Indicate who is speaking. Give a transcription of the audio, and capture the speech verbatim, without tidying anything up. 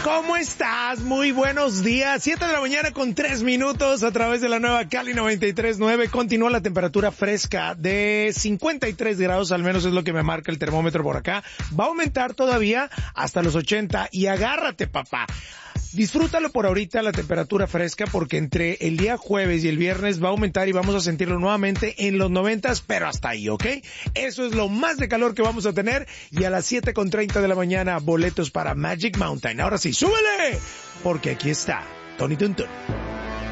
Speaker 1: ¿Cómo estás? Muy buenos días. Siete de la mañana con tres minutos a través de la nueva Cali noventa y tres punto nueve. Continúa la temperatura fresca de cincuenta y tres grados, al menos es lo que me marca el termómetro por acá. Va a aumentar todavía hasta los ochenta y agárrate, papá. Disfrútalo por ahorita la temperatura fresca porque entre el día jueves y el viernes va a aumentar y vamos a sentirlo nuevamente en los noventas, pero hasta ahí, ¿ok? Eso es lo más de calor que vamos a tener y a las siete con treinta de la mañana boletos para Magic Mountain. Ahora sí, ¡súbele! Porque aquí está Tony Tuntun.